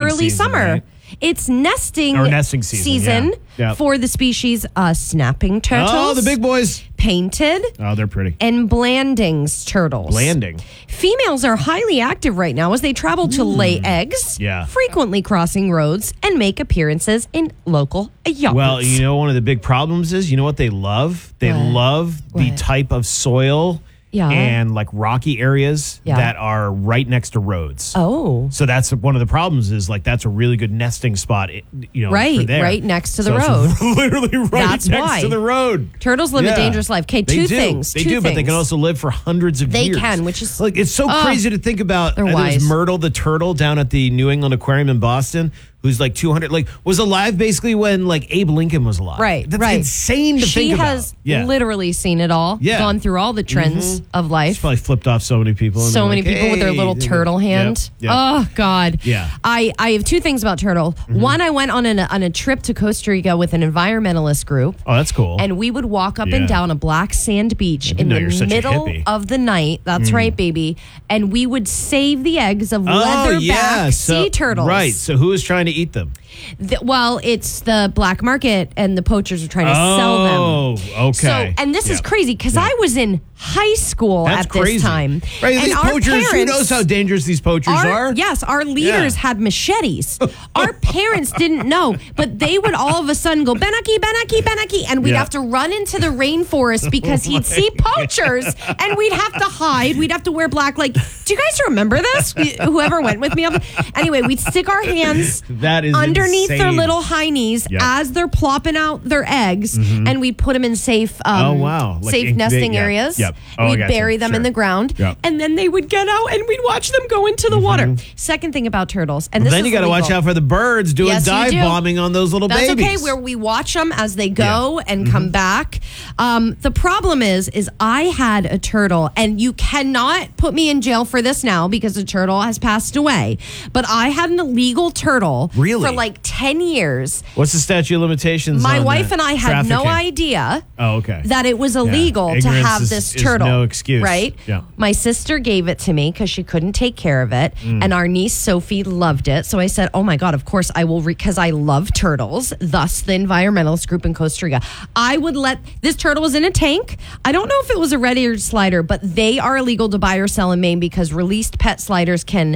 early season, summer. right? It's nesting season yeah. for the species snapping turtles. Oh, the big boys. Painted. Oh, they're pretty. And Blandings turtles. Blanding. Females are highly active right now as they travel to lay eggs, frequently crossing roads, and make appearances in local yards. Well, you know, one of the big problems is, you know what they love? They love the type of soil and like rocky areas that are right next to roads. Oh. So that's one of the problems is like that's a really good nesting spot, you know, right, for there. right next to the road. road. Literally right next to the road. Turtles live a dangerous life. Okay, two things. They do, but they can also live for hundreds of years. They can, which is like it's so crazy to think about. There's Myrtle the turtle down at the New England Aquarium in Boston, who's like 200, like was alive basically when like Abe Lincoln was alive. Right, That's insane to think about. She has literally seen it all, gone through all the trends of life. She's probably flipped off so many people. So many people with their little turtle hand. Yep. Oh, God. Yeah. I have two things about turtle. One, I went on a trip to Costa Rica with an environmentalist group. Oh, that's cool. And we would walk up and down a black sand beach in the middle of the night. That's right, baby. And we would save the eggs of leatherback sea turtles. Right. So who is trying to eat them? Well, it's the black market, and the poachers are trying to sell them. Oh, okay. So, and this is crazy because I was in high school at this time. Right, and these poachers, who knows how dangerous these poachers are? Yes, our leaders had machetes. Our parents didn't know, but they would all of a sudden go, Benaki, Benaki, Benaki, and we'd have to run into the rainforest because he'd see poachers, and we'd have to hide. We'd have to wear black. Like, do you guys remember this? Whoever went with me. Anyway, we'd stick our hands underneath their little heinies as they're plopping out their eggs, and we'd put them in safe safe nesting areas. Yep. Oh, we'd bury them in the ground, and then they would get out, and we'd watch them go into the water. Second thing about turtles, and this then you got to watch out for the birds doing dive bombing on those little babies. That's okay, where we watch them as they go and come back. The problem is I had a turtle, and you cannot put me in jail for this now because the turtle has passed away. But I had an illegal turtle for like 10 years. What's the statute of limitations? My wife and I had no idea that it was illegal to have this turtle. No excuse. Right? Yeah. My sister gave it to me because she couldn't take care of it. And our niece Sophie loved it. So I said, oh my God, of course I will, because I love turtles. Thus the environmentalist group in Costa Rica. I would let, this turtle was in a tank. I don't know if it was a red-eared slider, but they are illegal to buy or sell in Maine because released pet sliders can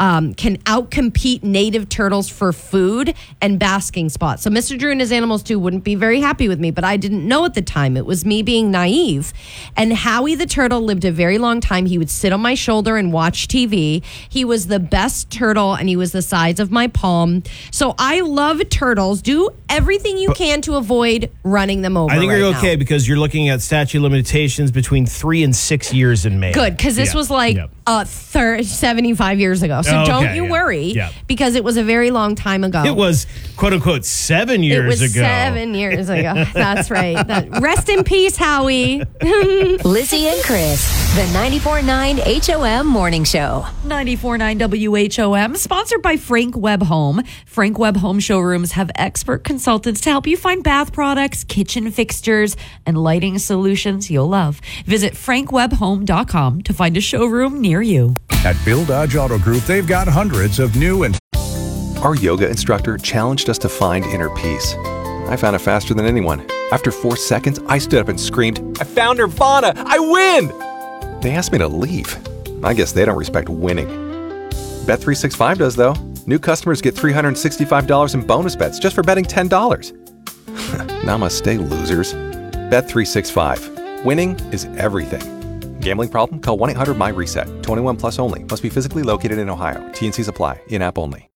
outcompete native turtles for food and basking spots. So Mr. Drew and his animals too wouldn't be very happy with me, but I didn't know at the time. It was me being naive. And Howie the turtle lived a very long time. He would sit on my shoulder and watch TV. He was the best turtle, and he was the size of my palm. So I love turtles. Do everything you can to avoid running them over. I think you're okay because you're looking at statute of limitations between 3 and 6 years in May. Good, because this was like 75 years ago. So don't you worry, because it was a very long time ago. It was, quote unquote, 7 years ago. It was 7 years ago. That's right. Rest in peace, Howie. Lizzie and Chris, the 94.9 HOM Morning Show. 94.9 WHOM, sponsored by Frank Webb Home. Frank Webb Home showrooms have expert consultants to help you find bath products, kitchen fixtures, and lighting solutions you'll love. Visit frankwebbhome.com to find a showroom near you. At Bill Dodge Auto Group, they've got hundreds of new and... Our yoga instructor challenged us to find inner peace. I found it faster than anyone. After 4 seconds, I stood up and screamed, "I found Nirvana! I win!" They asked me to leave. I guess they don't respect winning. Bet365 does, though. New customers get $365 in bonus bets just for betting $10. Namaste, losers. Bet365. Winning is everything. Gambling problem? Call 1-800-MY-RESET. 21 plus only. Must be physically located in Ohio. T&Cs apply. In-app only.